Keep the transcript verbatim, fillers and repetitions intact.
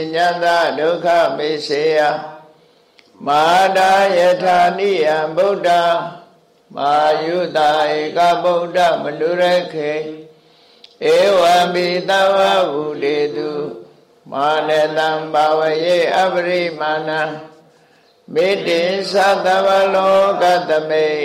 ညတဒုက္ခမေစေယမဟာဒါယထာနိယံဗုဒ္ဓမာယုတာဧကဗုဒ္ဓမနုရခေဧဝံပိသဝဝုတေတုမာနတံဘာဝယေအပရိမာဏမေတ္တိသတ္တဝလောကတမေ